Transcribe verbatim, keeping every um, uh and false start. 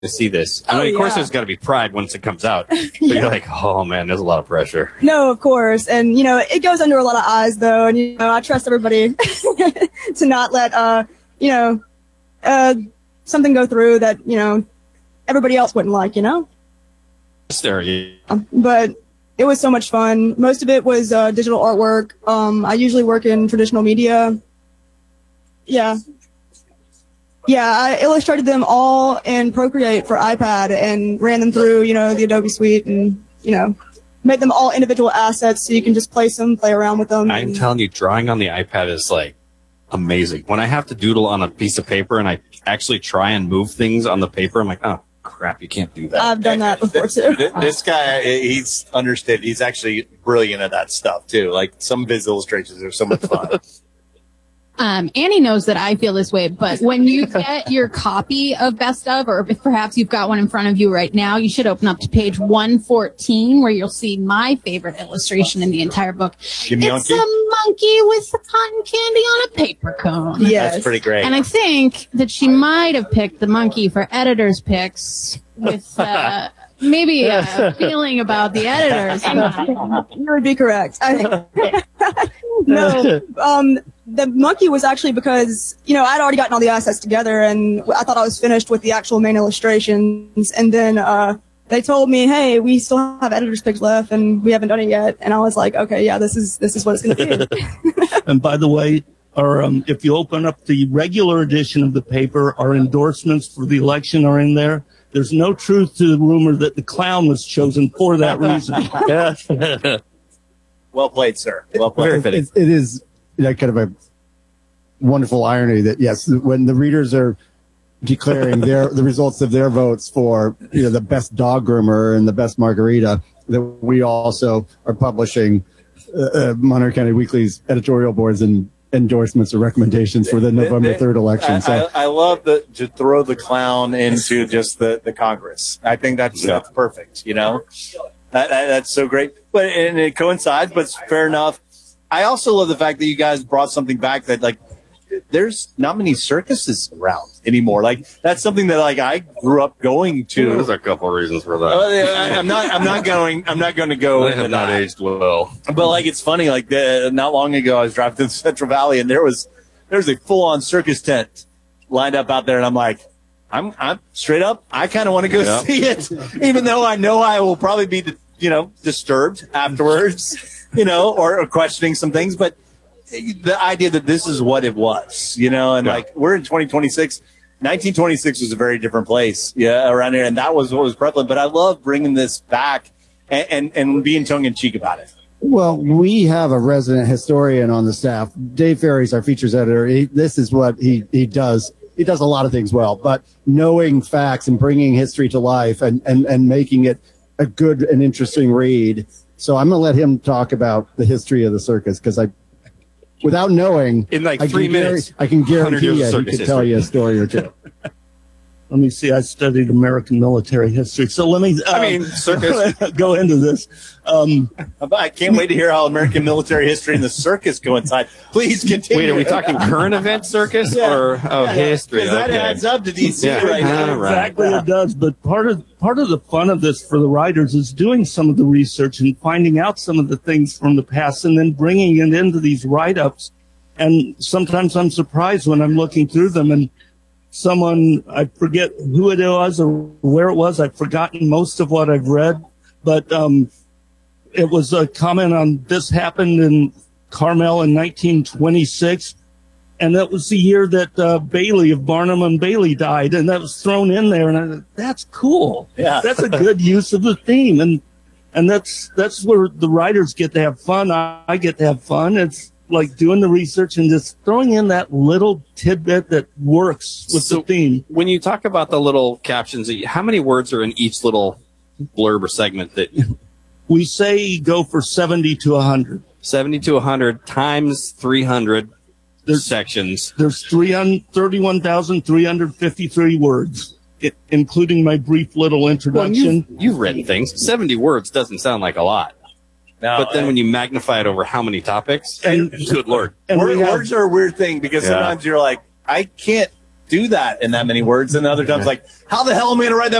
to see this. I oh, mean, of yeah. course, there's got to be pride once it comes out. But yeah. you're like, oh man, there's a lot of pressure. No, of course, and you know, it goes under a lot of eyes though, and you know, I trust everybody to not let uh, you know, uh, something go through that you know everybody else wouldn't like, you know. There, yeah. But it was so much fun. Most of it was uh, digital artwork. Um, I usually work in traditional media. Yeah. Yeah, I illustrated them all in Procreate for iPad and ran them through, you know, the Adobe Suite and, you know, made them all individual assets so you can just place them, play around with them. I'm telling you, drawing on the iPad is like amazing. When I have to doodle on a piece of paper and I actually try and move things on the paper, I'm like, oh, crap, you can't do that. I've done that before, too. This guy, he's understood. He's actually brilliant at that stuff, too. Like, some of his illustrations are so much fun. Um, Annie knows that I feel this way, but when you get your copy of Best Of, or if perhaps you've got one in front of you right now, you should open up to page one fourteen, where you'll see my favorite illustration in the entire book. Give me It's monkey. a monkey with cotton candy on a paper cone. Yes. That's pretty great. And I think that she might have picked the monkey for editor's picks with uh, maybe a feeling about the editors. You would be correct. I, no, um, the monkey was actually because, you know, I'd already gotten all the assets together and I thought I was finished with the actual main illustrations. And then, uh, they told me, hey, we still have editor's picks left and we haven't done it yet. And I was like, okay, yeah, this is, this is what it's going to be. And by the way, our, um, if you open up the regular edition of the paper, our endorsements for the election are in there. There's no truth to the rumor that the clown was chosen for that reason. Well played, sir. Well played. It, it, it is you know, kind of a wonderful irony that, yes, when the readers are declaring their the results of their votes for you know the best dog groomer and the best margarita, that we also are publishing uh, uh, Monterey County Weekly's editorial boards and endorsements or recommendations for the November third election. I, So I, I love the, to throw the clown into just the, the Congress. I think that's, Yeah. that's perfect, you know? That, that, that's so great. But, and it coincides, but it's fair enough. I also love the fact that you guys brought something back that, like, there's not many circuses around anymore. Like, that's something that, like, I grew up going to. There's a couple of reasons for that. Uh, I, I'm not, I'm not going, I'm not going to go They into have not that. aged well. But like, it's funny, like the, not long ago, I was driving through the Central Valley and there was, there was a full on circus tent lined up out there. And I'm like, I'm, I'm straight up. I kind of want to go Yeah. see it, even though I know I will probably be, you know, disturbed afterwards, you know, or, or questioning some things. But the idea that this is what it was, you know, and Yeah. like we're in twenty twenty-six. nineteen twenty-six was a very different place, yeah, around here, and that was what was prevalent. But I love bringing this back and, and, and being tongue in cheek about it. Well, we have a resident historian on the staff. Dave Ferry's our features editor. He, this is what he, he does. He does a lot of things well, but knowing facts and bringing history to life and, and, and making it a good and interesting read. So I'm going to let him talk about the history of the circus because I, without knowing, In like I three can guar- minutes, I can one hundred guarantee years of you he circus could tell history. you a story or two. Let me see. I studied American military history. So let me uh, I mean, circus. go into this. Um, I can't wait to hear how American military history and the circus coincide. Please continue. Wait, are we talking current event circus Yeah. or oh, history? Because that Okay. adds up to D C Yeah. right now. Ah, right. Exactly, it does. But part of part of the fun of this for the writers is doing some of the research and finding out some of the things from the past, and then bringing it into these write-ups. And sometimes I'm surprised when I'm looking through them, and someone, I forget who it was or where it was. I've forgotten most of what I've read, but um, it was a comment on this happened in Carmel in nineteen twenty-six. And that was the year that uh, Bailey of Barnum and Bailey died, and that was thrown in there. And I thought, that's cool. Yeah. That's a good use of the theme. And and that's that's where the writers get to have fun. I, I get to have fun. It's like doing the research and just throwing in that little tidbit that works with So- the theme. When you talk about the little captions, how many words are in each little blurb or segment? That We say go for seventy to one hundred. seventy to one hundred times three hundred There's- sections. There's thirty-one thousand three hundred fifty-three words, it, including my brief little Well, introduction. you've, you've written things. seventy words doesn't sound like a lot. No, But then when you magnify it over how many topics, And- good Lord. and word, we have- words are a weird thing because Yeah. sometimes you're like, I can't do that in that many words. And other times, like, how the hell am I going to write that